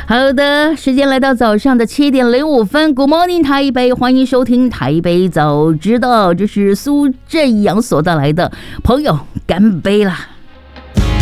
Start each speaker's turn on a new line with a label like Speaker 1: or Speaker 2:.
Speaker 1: 好的，时间来到早上的7:05 Good morning 台北，欢迎收听台北早知道，这是苏振阳所带来的朋友干杯啦。